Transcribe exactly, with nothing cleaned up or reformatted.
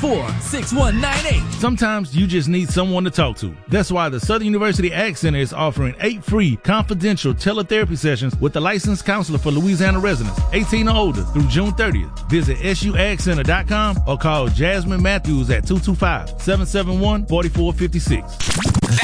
four, six one nine eight. Sometimes you just need someone to talk to. That's why the Southern University Ag Center is offering eight free confidential teletherapy sessions with the licensed counselor for Louisiana residents, eighteen or older, through June thirtieth. Visit S U ag center dot com or call Jasmine Matthews at two two five, seven seven one, four four five six.